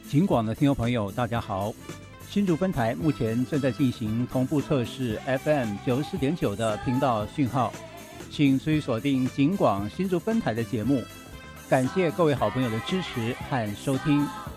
警广的听众朋友，大家好。新竹分台目前正在进行同步测试 FM 94.9的频道讯号，请注意锁定警广新竹分台的节目。感谢各位好朋友的支持和收听。